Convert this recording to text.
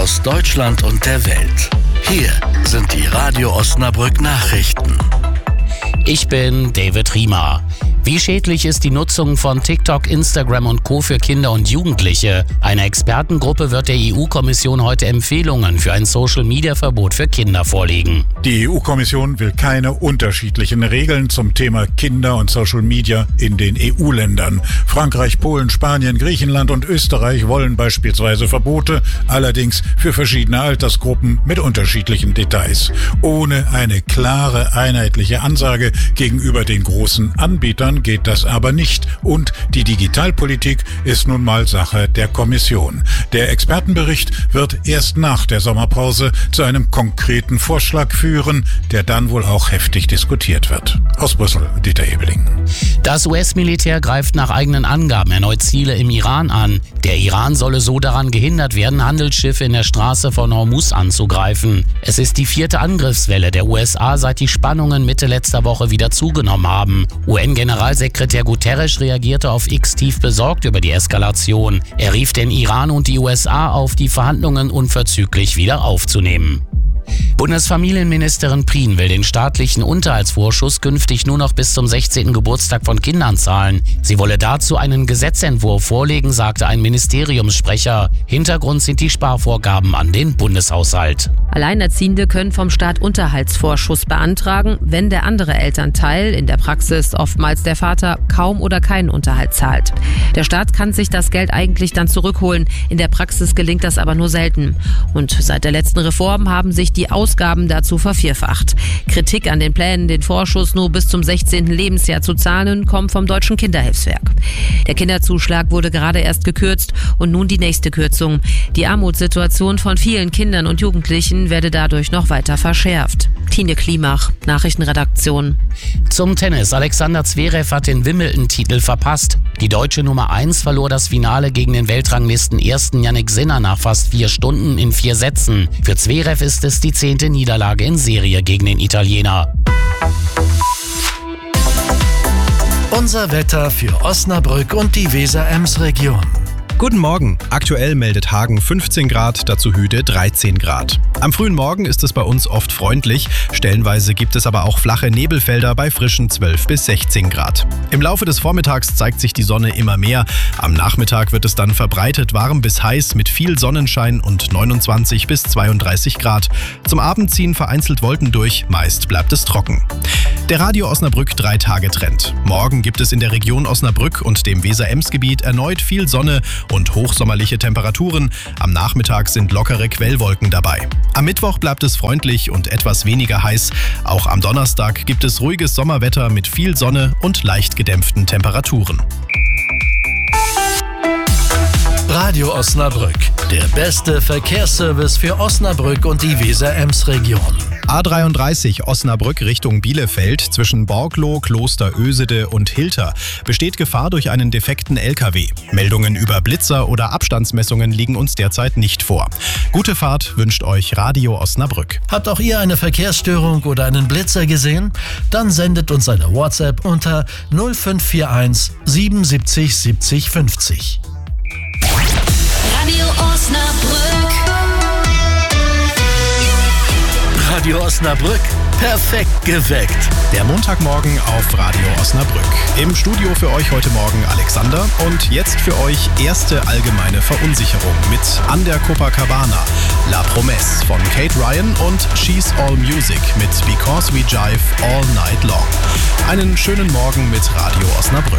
aus Deutschland und der Welt. Hier sind die Radio Osnabrück Nachrichten. Ich bin David Riemer. Wie schädlich ist die Nutzung von TikTok, Instagram und Co. für Kinder und Jugendliche? Eine Expertengruppe wird der EU-Kommission heute Empfehlungen für ein Social-Media-Verbot für Kinder vorlegen. Die EU-Kommission will keine unterschiedlichen Regeln zum Thema Kinder und Social Media in den EU-Ländern. Frankreich, Polen, Spanien, Griechenland und Österreich wollen beispielsweise Verbote, allerdings für verschiedene Altersgruppen mit unterschiedlichen Details. Ohne eine klare, einheitliche Ansage gegenüber den großen Anbietern geht das aber nicht. Und die Digitalpolitik ist nun mal Sache der Kommission. Der Expertenbericht wird erst nach der Sommerpause zu einem konkreten Vorschlag führen, der dann wohl auch heftig diskutiert wird. Aus Brüssel, Dieter Ebeling. Das US-Militär greift nach eigenen Angaben erneut Ziele im Iran an. Der Iran solle so daran gehindert werden, Handelsschiffe in der Straße von Hormuz anzugreifen. Es ist die 4. Angriffswelle der USA, seit die Spannungen Mitte letzter Woche wieder zugenommen haben. UN-Generalsekretär Guterres reagierte auf X tief besorgt über die Eskalation. Er rief den Iran und die USA auf, die Verhandlungen unverzüglich wieder aufzunehmen. Bundesfamilienministerin Prien will den staatlichen Unterhaltsvorschuss künftig nur noch bis zum 16. Geburtstag von Kindern zahlen. Sie wolle dazu einen Gesetzentwurf vorlegen, sagte ein Ministeriumssprecher. Hintergrund sind die Sparvorgaben an den Bundeshaushalt. Alleinerziehende können vom Staat Unterhaltsvorschuss beantragen, wenn der andere Elternteil, in der Praxis oftmals der Vater, kaum oder keinen Unterhalt zahlt. Der Staat kann sich das Geld eigentlich dann zurückholen. In der Praxis gelingt das aber nur selten. Und seit der letzten Reform haben sich die Ausgaben dazu vervierfacht. Kritik an den Plänen, den Vorschuss nur bis zum 16. Lebensjahr zu zahlen, kommt vom Deutschen Kinderhilfswerk. Der Kinderzuschlag wurde gerade erst gekürzt und nun die nächste Kürzung. Die Armutssituation von vielen Kindern und Jugendlichen werde dadurch noch weiter verschärft. Tine Klimach, Nachrichtenredaktion. Zum Tennis. Alexander Zverev hat den Wimbledon-Titel verpasst. Die deutsche Nummer 1 verlor das Finale gegen den Weltranglisten-Ersten Jannik Sinner nach fast 4 Stunden in 4 Sätzen. Für Zverev ist es die 10. Niederlage in Serie gegen den Italiener. Unser Wetter für Osnabrück und die Weser-Ems-Region. Guten Morgen. Aktuell meldet Hagen 15 Grad, dazu Hüde 13 Grad. Am frühen Morgen ist es bei uns oft freundlich. Stellenweise gibt es aber auch flache Nebelfelder bei frischen 12 bis 16 Grad. Im Laufe des Vormittags zeigt sich die Sonne immer mehr. Am Nachmittag wird es dann verbreitet warm bis heiß mit viel Sonnenschein und 29 bis 32 Grad. Zum Abend ziehen vereinzelt Wolken durch, meist bleibt es trocken. Der Radio Osnabrück 3-Tage-Trend. Morgen gibt es in der Region Osnabrück und dem Weser-Ems-Gebiet erneut viel Sonne und hochsommerliche Temperaturen. Am Nachmittag sind lockere Quellwolken dabei. Am Mittwoch bleibt es freundlich und etwas weniger heiß. Auch am Donnerstag gibt es ruhiges Sommerwetter mit viel Sonne und leicht gedämpften Temperaturen. Radio Osnabrück, der beste Verkehrsservice für Osnabrück und die Weser-Ems-Region. A33 Osnabrück Richtung Bielefeld zwischen Borgloh, Kloster Ösede und Hilter besteht Gefahr durch einen defekten LKW. Meldungen über Blitzer oder Abstandsmessungen liegen uns derzeit nicht vor. Gute Fahrt wünscht euch Radio Osnabrück. Habt auch ihr eine Verkehrsstörung oder einen Blitzer gesehen? Dann sendet uns eine WhatsApp unter 0541 77 70 50. Radio Osnabrück. Radio Osnabrück, perfekt geweckt. Der Montagmorgen auf Radio Osnabrück. Im Studio für euch heute Morgen Alexander und jetzt für euch erste allgemeine Verunsicherung mit An der Copacabana, La Promesse von Kate Ryan und She's All Music mit Because We Jive All Night Long. Einen schönen Morgen mit Radio Osnabrück.